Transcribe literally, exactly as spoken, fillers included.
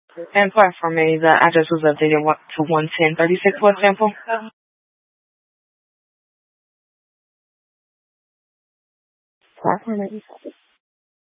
And platform A, the address was updated to one ten thirty-six West Temple. Platform A.